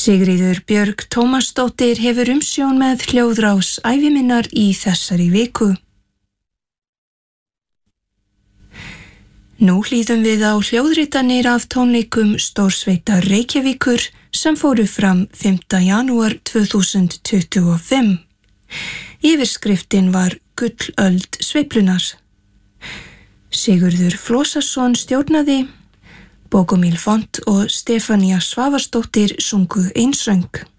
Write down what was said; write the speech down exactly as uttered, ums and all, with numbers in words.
Sigríður Björg Tómasdóttir hefur umsjón með hljóðrás æviminnar í þessari viku. Nú hlýðum við á hljóðritanir af tónleikum Stórsveitar Reykjavíkur sem fóru fram fimmta janúar tvö þúsund tuttugu og fimm. Yfirskriftin var Gullöld sveiflunar. Sigurður Flósason stjórnaði, Bogumil Font og Stefania Svavarsdóttir sungu einsöng.